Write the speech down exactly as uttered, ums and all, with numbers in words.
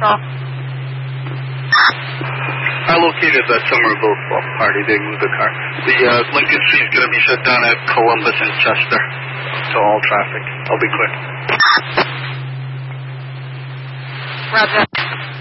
Crenshaw. I located the Somerville swap party. They moved the car. The uh, Lincoln Street's going to be shut down at Columbus and Chester to all traffic. I'll be quick. Roger.